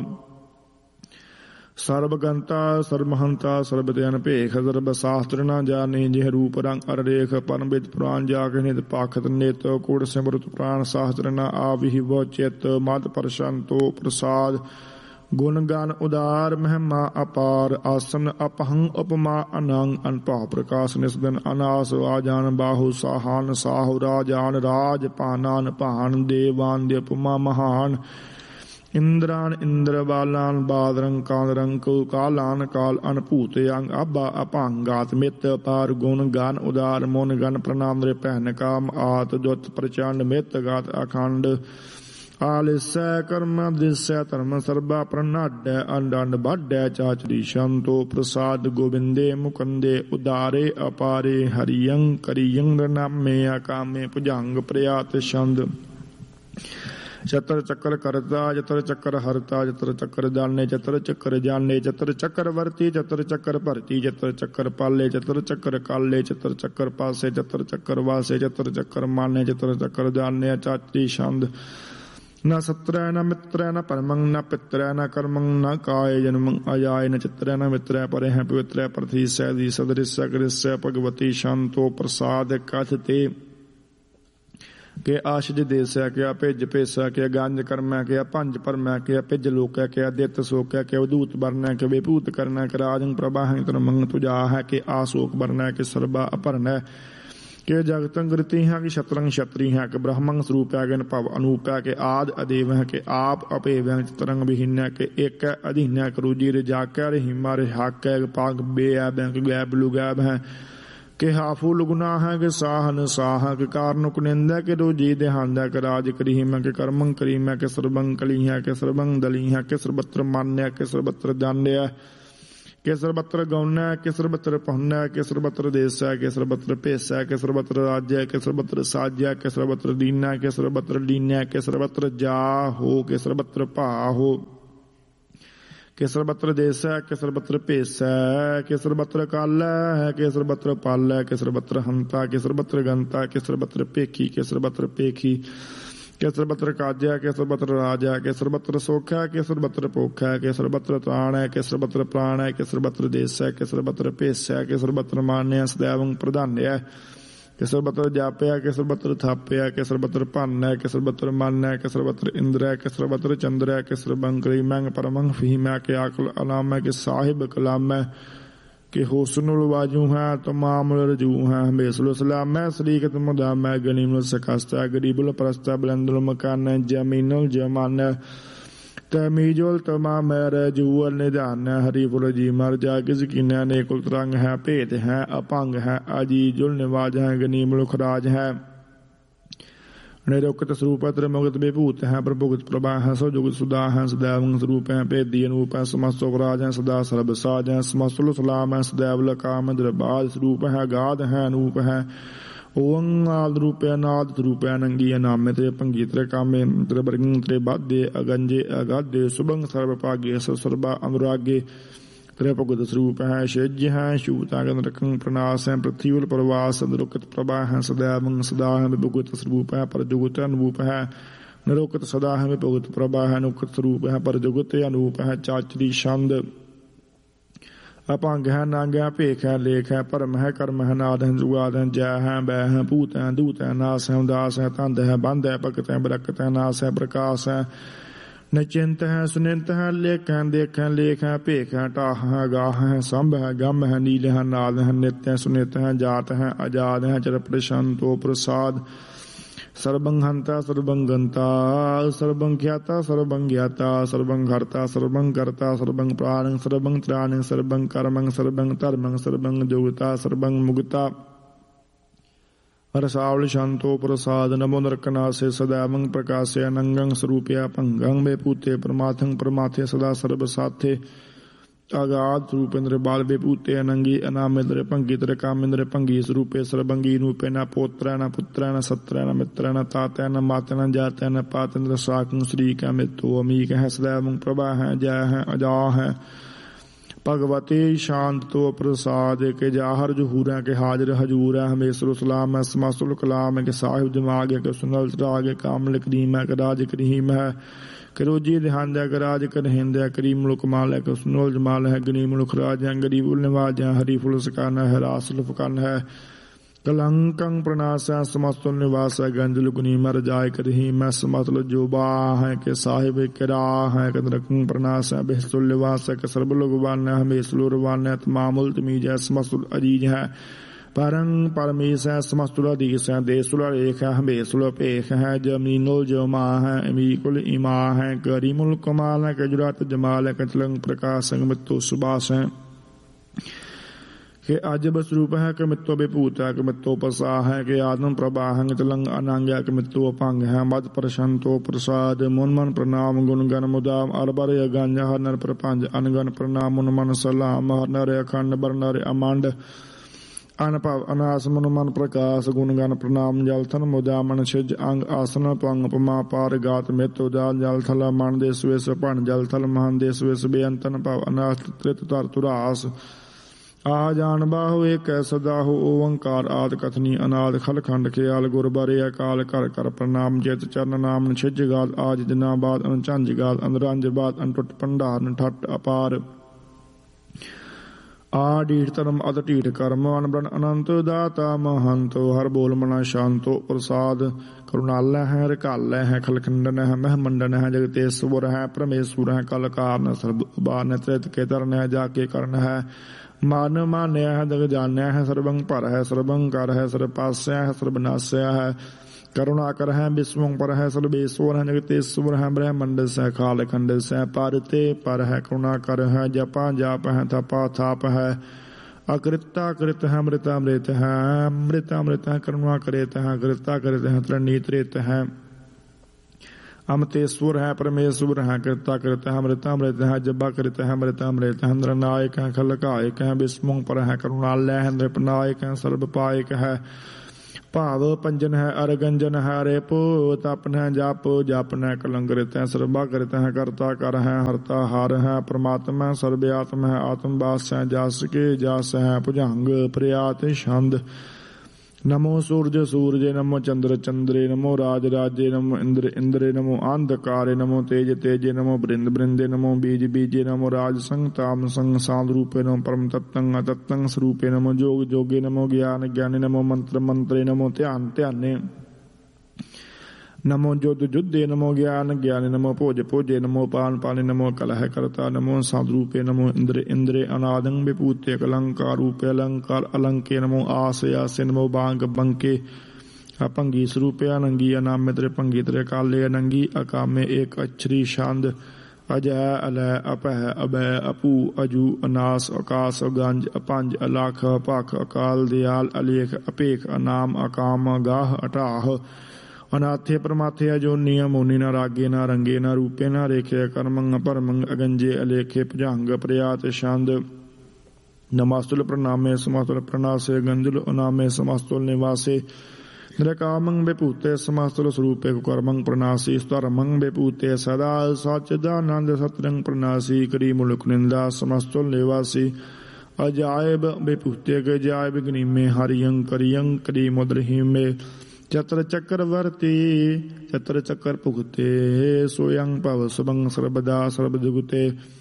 सर्वगंता सर्वहंता सर्वदयन पेख सर्व शास्त्र न जाने जिह रूप रंग अरेख परमविद पुराण जाग नित पाखत नेत कोट सिमृत प्राण शास्त्र न आविहि वो चेत मत प्रशांतो प्रसाद गुण गान उदार महिमा अपार आसन अपहंग उपमा अनंग अनपा प्रकाश निस्दन अनास आजान बाहु साहान साहु राजान राज पानान पान देवान उपमा महान इंद्रान इंद्र बालान बादरंग कांदरंग कालान काल अनभूत अंग अब्बा अपांगात मित पार गुण गान उदार मुन गण प्रणाम रे पहन काम आत ज्योत प्रचंड मित गात अखंड आलिसै कर्म दृश्य धर्म सर्वा प्रणाड अंड बड्ड चाचरी शांतो प्रसाद गोविंदे मुकुंदे उदारे अपारे हरियं करियं नामे अकामे भुजंग प्रयात छंद चतर चक्कर करता चतर चक्कर हरता चतर चक्कर जाने चतर चक्कर जाने चतर चक्कर वर्ती चतर चक्कर भरती चतर चक्कर पाले चतर चक्कर काले चतर चक्कर पासे चतर चक्कर वासे चतर चक्कर माने चतर चक्कर जाने चाचरी छंद न सत्र न मित्र न परमं न पित्र न कर्मं न काय जन्मं अजाय न चित्र न मित्र परे हैं पवित्र प्रथि सैदी सदृश कृष्य भगवती शांतो प्रसाद कथते के आशिज देश क्या भिज पेश क्या गंज कर्म क्या पंज परम क्या भिज लोक क्या दित सोक क्या अवधूत वर्ण के विभूत करना के राजं प्रभाहं तरमंग तुझा है के आशोक वर्ण के सर्वा अपर्ण के जगतं गृति है कि शत्रंग क्षत्रि है कि ब्रह्मंग स्वरूप है के भव अनूप है के आद अदेव है के आप अपेव है तरंग विहीन है के एक अधीन है रुजि रिजाक है हिमा रिहाक है पाक बे है गैब लुगैब है के हाफू लुगुना है के साहन साह के कारण कुनिंद है के रोजी देहांद है के राज करीम है के कर्मंग करीम है के सर्वंग कली है के सर्वंग दली है के सर्वत्र मान्य है के सर्वत्र जान्य है ਕੇਸਰ ਬਤਰ ਗਉਨੈ ਕੇਸਰ ਬਤਰ ਪਹੁਨੈ ਕੇਸਰ ਬਤਰ ਦੇਸੈ ਕੇਸਰ ਬਤਰ ਭੇਸੈ ਕੇਸਰ ਬਤਰ ਰਾਜੈ ਕੇਸਰ ਬਤਰ ਸਾਜੈ ਕੇਸਰ ਬਤਰ ਦੀਨੈ ਕੇਸਰ ਬਤਰ ਲੀਨੈ ਕੇਸਰ ਬਤਰ ਜਾ ਹੋ ਕੇਸਰ ਬਤਰ ਭਾ ਹੋ ਕੇਸਰ ਬਤਰ ਦੇਸੈ ਕੇਸਰ ਬਤਰ ਭੇਸੈ ਕੇਸਰ ਬਤਰ ਕਾਲੈ ਕੇਸਰ ਬਤਰ ਪਾਲੈ ਕੇਸਰ ਬਤਰ ਹੰਤਾ ਕੇਸਰ ਬਤਰ ਗੰਤਾ ਕੇਸਰ ਬਤਰ ਭੇਖੀ ਕੇਸਰ ਬਤਰ ਭੇਖੀ ਕੇਸਰ ਬਤਰ ਕਾਜੈ ਕੇਸਰ ਬਤਰ ਰਾਜੈ ਕੇਸਰ ਬਤਰ ਸੋਖੈ ਕੇਸਰ ਬਤਰ ਪੋਖੈ ਕੇਸਰ ਬਤਰ ਤਾਣੈ ਕੇਸਰ ਬਤਰ ਪ੍ਰਾਣੈ ਕੇਸਰ ਬਤਰ ਦੇਸੈ ਕੇਸਰ ਬਤਰ ਭੇਸੈ ਕੇਸਰ ਬਤਰ ਮਾਨਿਆ ਸਦੈਵੰ ਪ੍ਰਧਾਨਿਆ ਕੇਸਰ ਬਤਰ ਜਾਪਿਆ ਕੇਸਰ ਬਤਰ ਥਾਪਿਆ ਕੇਸਰ ਬਤਰ ਭਾਨੈ ਕੇਸਰ ਬਤਰ ਮਾਨੈ ਕੇਸਰ ਬਤਰ ਇੰਦਰੈ ਕੇਸਰ ਬਤਰ ਚੰਦਰੈ ਕੇਸਰ ਬੰਕਰੀ ਮੰਗ ਪਰਮੰਗ ਫਹੀਮੈ ਕੇ ਆਕਲ ਅਲਾਮੈ ਕੇ ਸਾਹਿਬ ਕਲਾਮੈ ਕਿ ਹੁਸਨੁਲ ਵਾਜੂ ਹੈ ਤਮਾਮ ਰਜੂ ਹੈ ਹਮੇਸੁਲ ਸਲਾਮੈ ਸਰੀਕਤ ਮੁਦਾਮੈ ਗਨੀਮੁਲ ਸਕਸਤਾ ਗਰੀਬੁਲ ਪ੍ਰਸਤਾ ਬਲੰਦੁਲ ਮਕਾਨੈ ਜਮੀਨੁਲ ਜਮਾਨੈ ਤਮੀਜੁਲ ਤਮਾਮੈ ਰਜੂਅਲ ਨਿਧਾਨੈ ਹਰੀਫੁਲ ਜੀ ਮਰ ਜਾ ਕਿਸ ਕੀਨੈ ਨੇ ਕੁਲ ਤਰੰਗ ਹੈ ਭੇਦ ਹੈ ਅਪੰਗ ਹੈ ਅਜੀਜੁਲ ਨਿਵਾਜ ਹੈ ਗਨੀਮੁਲ ਖਰਾਜ ਹੈ ਨਿਰੁਕਤ ਸਰੂਪ ਤ੍ਰ ਮੁਕਤ ਬੇਭੂਤ ਹੈ ਪ੍ਰਭੁਗਤ ਪ੍ਰਭਾ ਹੈ ਸੋ ਜੁਗਤ ਸੁਦਾ ਹੈ ਸदैव ਸਰੂਪ ਹੈ ਭੇਦੀ ਅਨੂਪ ਹੈ ਸਮਸਤ ਰਾਜ ਹੈ ਸਦਾ ਸਰਬ ਸਾਜ ਹੈ ਸਮਸਤੁਲ ਸਲਾਮ ਹੈ ਸदैव ਲਕਾਮ ਦਰਬਾਦ ਸਰੂਪ ਹੈ ਗਾਦ ਹੈ ਅਨੂਪ ਹੈ ਓੰ ਆਦ ਰੂਪੇ ਨਾਦ ਸਰੂਪੇ ਨੰਗੀ ਨਾਮੇ ਤੇ ਭੰਗੀ ਤ੍ਰੇ ਕਾਮੇ ਤ੍ਰੇ ਬਰਗੰ ਤ੍ਰੇ ਬਾਦੇ ਅਗੰਜੇ ਅਗਾਦੇ ਸੁਭੰਗ ਸਰਬ ਭਾਗੇ ਸਰਬਾ ਅਨੁਰਾਗੇ ਤ੍ਰੇ ਭਗਤ ਸਰੂਪ ਹੈ ਛਿਜ ਹੈ ਸ਼ੂਤਾਗਨ ਰਖੰ ਪ੍ਰਨਾਸ ਹੈ ਪ੍ਰਥੀਵਲ ਪ੍ਰਵਾਸ ਨਿਰੁਕਤ ਪ੍ਰਭਾ ਹੈ ਸदैव ਸਦਾ ਹੈ ਭਗਤ ਸਰੂਪ ਹੈ ਪਰ ਜੁਗਤ ਅਨੂਪ ਹੈ ਨਿਰੁਕਤ ਸਦਾ ਹੈ ਭਗਤ ਪ੍ਰਭਾ ਹੈ ਅਨੁਕਤ ਸਰੂਪ ਹੈ ਪਰ ਜੁਗਤ ਅਨੂਪ ਹੈ ਚਾਚਰੀ ਛੰਦ ਅਪੰਗ ਹੈ ਨਾਂਗ ਹੈ ਭੇਖ ਹੈ ਲੇਖ ਹੈ ਭਰਮ ਹੈ ਕਰਮ ਹੈ ਨਾਦ ਹੈ ਜੁਗਾਦ ਹੈ ਜੈ ਹੈ ਬੈ ਹੈ ਭੂਤ ਹੈ ਦੂਤ ਹੈ ਨਾਸ ਹੈ ਉਦਾਸ ਹੈ ਤੰਦ ਹੈ ਬੰਦ ਹੈ ਭਗਤ ਹੈ ਬਰਕਤ ਹੈ ਨਾਸ ਹੈ ਪ੍ਰਕਾਸ਼ ਹੈ ਨਿਚਿੰਤ ਹੈ ਸੁਨਿੰਤ ਹੈ ਲੇਖ ਹੈ ਦੇਖ ਹੈ ਲੇਖ ਹੈ ਭੇਖ ਹੈ ਟਾਹ ਹੈ ਗਾਹ ਹੈ ਸੰਭ ਹੈ ਗਮ ਹੈ ਨੀਲ ਹੈ ਨਾਦ ਹੈ ਨਿਤ ਹੈ ਸੁਨਿਤ ਹੈ ਜਾਤ ਹੈ ਆਜ਼ਾਦ ਹੈ ਚਰ ਪ੍ਰਸ਼ੰਤੋ ਪ੍ਰਸਾਦ ਸਰਬੰ ਹੰਤਾ ਸਰਬੰ ਗੰਤਾ ਸਰਬੰ ਖਿਆਤਾ ਸਰਬੰ ਗਿਆਤਾ ਸਰਬੰ ਘਰਤਾ ਸਰਬੰ ਕਰਤਾ ਸਰਬੰ ਪ੍ਰਾਣੰ ਸਰਬੰ ਤ੍ਰਾਣੰ ਸਰਬੰ ਕਰਮੰ ਸਰਬੰ ਧਰਮੰ ਸਰਬੰ ਜੋਗਤਾ ਸਰਬੰ ਮੁਗਤਾ ਰਸਾਵਲ ਸ਼ਾਂਤੋ ਪ੍ਰਸਾਦ ਨਮੋ ਨਰਕਨਾਸੇ ਸदैवੰ ਪ੍ਰਕਾਸ਼ੇ ਅਨੰਗੰ ਸਰੂਪਿਆ ਭੰਗੰ ਬੇਪੂਤੇ ਪਰਮਾਥੰ ਪਰਮਾਥੇ ਸਦਾ ਸਰਬ ਸਾਥੇ ਆਗਾਦ ਸਰੂਪੇਂਦਰ ਬਾਲ ਬੇਪੂਤੇ ਅਨੰਗੀ ਅਨਾਮੇਂਦਰ ਭੰਗੀਤਰ ਕਾਮੇਂਦਰ ਭੰਗੀ ਸਰੂਪੇ ਸਰਬੰਗੀ ਰੂਪੇ ਨਾ ਪੋਤਰੈ ਨਾ ਪੁੱਤਰੈ ਨਾ ਸਤਰੈ ਨਾ ਮਿੱਤਰੈ ਨਾ ਤਾਤੈ ਨਾ ਮਾਤੈ ਨਾ ਜਾਤੈ ਨਾ ਪਾਤੇਂਦਰ ਸਾਕੰ ਸ੍ਰੀ ਕੈ ਮਿਤੋ ਅਮੀਕ ਹੈ ਸदैवੰ ਪ੍ਰਭਾ ਹੈ ਜੈ ਹੈ ਅਜਾ ਹੈ ਭਗਵਤੀ ਸ਼ਾਂਤ ਤੋ ਪ੍ਰਸਾਦ ਕੇ ਜਾਹਰ ਜਹੂਰੈ ਕੇ ਹਾਜ਼ਰ ਹਜੂਰ ਹੈ ਹਮੇਸ਼ਰ ਸਲਾਮ ਹੈ ਸਮਸਤੁਲ ਕਲਾਮ ਹੈ ਕਿ ਸਾਹਿਬ ਦਿਮਾਗ ਹੈ ਕਿ ਸੁਨਲ ਰਾਗ ਹੈ ਕਾਮਲ ਕਰੀਮ ਹੈ ਕਿ ਰਾਜ ਕਰੀਮ ਹੈ ਕਰੋਜੀ ਦਿਹਾਂਦਾ ਗਰਾਜ ਕਰਹਿੰਦਾ ਕਰੀਮ ਮੁਲਕ ਮਾਲ ਹੈ ਕਿ ਸੁਨਲ ਜਮਾਲ ਹੈ ਗਨੀ ਮੁਲਕ ਰਾਜ ਹੈ ਗਰੀਬੁਲ ਨਿਵਾਜ ਹੈ ਹਰੀ ਫੁਲ ਸਕਾਨਾ ਹੈ ਰਾਸਲ ਫਕਨ ਹੈ ਕਲੰਕੰ ਪ੍ਰਨਾਸਾ ਸਮਸਤੁਲ ਨਿਵਾਸ ਹੈ ਗੰਜਲ ਗੁਨੀ ਮਰ ਜਾਇ ਕਰਹੀ ਮੈਂ ਸਮਤਲ ਜੋਬਾ ਹੈ ਕਿ ਸਾਹਿਬ ਕਿਰਾ ਹੈ ਕਿ ਰਕੰ ਪ੍ਰਨਾਸ ਹੈ ਬਿਸਤੁਲ ਨਿਵਾਸ ਹੈ ਕਿ ਸਰਬ ਲੋਗਵਾਨ ਹੈ ਹਮੇਸ਼ਲੁ ਰਵਾਨ ਹੈ ਤਮਾਮੁਲ ਤਮੀਜ ਹੈ ਸਮਸਤੁਲ ਅਜੀਜ ਹੈ ਪਰੰ ਪਰਮੇਸ਼ ਹੈ ਸਮਸਤੁਲ ਅਧੀਸ ਹੈ ਦੇਸੁਲ ਰੇਖ ਹੈ ਹਮੇਸ਼ਲੁ ਭੇਖ ਹੈ ਜਮੀਨੁਲ ਜਮਾ ਹੈ ਅਮੀਕੁਲ ਇਮਾ ਹੈ ਕਰੀਮੁਲ ਕਮਾਲ ਹੈ ਕਿ ਜੁਰਾਤ ਜਮਾਲ ਹੈ ਕਿ ਤਲੰਗ ਪ੍ਰਕਾਸ਼ ਸੰਗਮਤੋ ਸੁਬਾਸ ਹੈ ਕਿ ਅਜਬ ਸਰੂਪ ਹੈ ਕਿ ਮਿੱਤੋ ਬੇਭੂਤ ਹੈ ਕਿ ਮਿੱਤੋ ਪਸਾ ਹੈ ਕਿ ਆਦਮ ਪ੍ਰਭਾ ਹੈ ਤਲੰਗ ਅਨੰਗ ਹੈ ਕਿ ਮਿੱਤੋ ਅਪੰਗ ਹੈ ਮਦ ਪ੍ਰਸ਼ੰਤੋ ਪ੍ਰਸਾਦ ਮਨ ਮਨ ਪ੍ਰਣਾਮ ਗੁਣ ਗਨ ਮੁਦਾਮ ਅਰਬਰ ਅਗੰਜ ਹਰ ਨਰ ਪ੍ਰਪੰਜ ਅਨਗਨ ਪ੍ਰਣਾਮ ਮਨ ਮਨ ਸਲਾਮ ਹਰ ਨਰ ਅਖੰਡ ਬਰਨਰ ਅਮੰਡ ਅਨਭਵ ਅਨਾਸ ਮਨ ਮਨ ਪ੍ਰਕਾਸ਼ ਗੁਣ ਗਨ ਪ੍ਰਣਾਮ ਜਲ ਥਨ ਮੁਦਾਮਨ ਛਿਜ ਅੰਗ ਆਸਨ ਪੰਗ ਪਮਾ ਪਾਰ ਗਾਤ ਮਿਤ ਉਦਾਲ ਜਲ ਥਲ ਮਨ ਦੇ ਸਵੇਸ ਭਣ ਜਲ ਥਲ ਮਹਾਨ ਦੇ ਸਵੇਸ ਬੇਅੰਤਨ ਭਵ ਅਨਾਸ ਤ੍ਰਿਤ ਧਰ ਤੁਰਾਸ ਆ ਜਾਣ ਬਾਹੋ ਏਕ ਸਦਾ ਹੋ ਓੰਕਾਰ ਆਦ ਕਥਨੀ ਅਨਾਦ ਖਲ ਖੰਡ ਖਿਆਲ ਗੁਰ ਬਾਰੇ ਅਕਾਲ ਕਰ ਕਰ ਪ੍ਰਣਾਮ ਜਿਤ ਚਰਨ ਨਾਮ ਛਿਜ ਗਾਦ ਆਜ ਦਿਨਾ ਬਾਦ ਅਨਚੰਜ ਗਾਦ ਅੰਦਰੰਜ ਬਾਦ ਅਨਟੁੱਟ ਭੰਡਾਰਨ ਠੱਟ ਅਪਾਰ ਆ ਢੀਠ ਧਰਮ ਅਤ ਢੀਠ ਕਰਮ ਅਨਬਨ ਅਨੰਤ ਦਾਤਾ ਮਹੰਤੋ ਹਰ ਬੋਲ ਮਨਾ ਸ਼ਾਂਤੋ ਪ੍ਰਸਾਦ ਕਰੁਣਾਲੈ ਹੈ ਰਕਾਲੈ ਹੈ ਖਲਖੰਡਨ ਹੈ ਮਹਿਮੰਡਨ ਹੈ ਜਗਤੇਸ਼ਵਰ ਹੈ ਪਰਮੇਸ਼ਵਰ ਹੈ ਕਲ ਕਾਰਨ ਸਰਬ ਬਾਨ ਤ੍ਰਿਤ ਕੇ ਤਰਨ ਹੈ ਜਾ ਕੇ ਕਰਨ ਹੈ ਮਾਨ ਮਾਨਿਆ ਹੈ ਜਗ ਜਾਣਿਆ ਹੈ ਸਰਬੰ ਭਰ ਹੈ ਸਰਬੰ ਕਰ ਹੈ ਸਰਬ ਪਾਸਿਆ ਹੈ ਸਰਬ ਨਾਸਿਆ ਹੈ ਕਰੁਣਾ ਕਰ ਹੈ ਵਿਸਵੰ ਪਰ ਹੈ ਸਰਬੇਸ਼ਵਰ ਹੈ ਜਗਤੇਸ਼ਵਰ ਹੈ ਬ੍ਰਹਮੰਡ ਸਹਿ ਖਾਲ ਖੰਡ ਸਹਿ ਪਰ ਤੇ ਪਰ ਹੈ ਕਰੁਣਾ ਕਰ ਹੈ ਜਪਾ ਜਾਪ ਹੈ ਥਪਾ ਥਾਪ ਹੈ ਅਕ੍ਰਿਤਾ ਕ੍ਰਿਤ ਹੈ ਅੰਮ੍ਰਿਤਾ ਅੰਮ੍ਰਿਤ ਹੈ ਅੰਮ੍ਰਿਤਾ ਅੰਮ੍ਰਿਤ ਹੈ ਕਰੁਣਾ ਕਰਿਤ ਹੈ ਕ੍ਰਿਤਾ ਕਰਿਤ ਹੈ ਤ੍ਰਣੀ ਤ੍ਰਿਤ ਹੈ अमृतेश्वर है परमेश्वर है कृता कृत है अमृत अमृत है जब्बा कृत है अमृत अमृत है नरनायक है खलकायक है विस्मुख पर है करुणालय है नृपनायक है सर्वपायक है भाव पंजन है अरगंजन है रेपो तपन है जाप जापन है कलंकृत है सर्वाकृत है कर्ता कर है हरता हार है परमात्मा सर्वयात्म है आत्मवास है जास के जास है भुजंग प्रयात छंद नमो सूर्य सूर्य नमो चंद्र चंद्रे नमो राज राजे नमो इंद्र इंद्रे नमो अंधकारे नमो तेज तेजे नमो बृंद बृंदे नमो बीज बीजे नमो राज संग ताम संग साध रूपे नमो परम तत्तं अतत्तं स्वरूपे नमो जोग जोगे नमो ज्ञान ज्ञाने नमो मंत्र मंत्रे नमो ध्यान ध्याने नमो जुद्ध जुद्धे नमो ज्ञान ज्ञाने नमो भोज भोजे नमो पान पाने नमो कलह करता नमो साधरूपे नमो इंद्र इंद्रे अनादं विभूते अलंकार रूपे अलंकार अलंके नमो आस आसे नमो बांग बंके अपंगी स्वरूपे अनंगी अनामे त्रिपंगी त्रिकाले अनंगी अकामे एक अक्षरी छंद अजय अलय अपह अभय अपू अजू अनास आकाश अगंज अपंज अलाख पाख अकाल दयाल अलेख अपेख अनाम अकाम गाह अटाह अनाथे परमाथे अजोनी मोनी न रागे न रंगे न रूपे न रेखे कर्मंग परमंग अगंजे अलेखे भुजंग प्रयात छंद नमास्तुल प्रणामे समास्तुल प्रणासे गंजुल अनामे समास्तुल निवासे निरकामंग विभूते समास्तुल स्वरूपे कर्मंग प्रणासी स्तरमंग विभूते सदा सच्चिदानंद सतरंग प्रणासी करी मुलुक निंदा समास्तुल निवासी अजायब विभूते के जायब गनीमे हरियं करियं करी मुद्रहीमे चतर चक्रवर्ती चतर चक्र भुगते सोयं भव सुभंग सर्वदा सर्वजुगते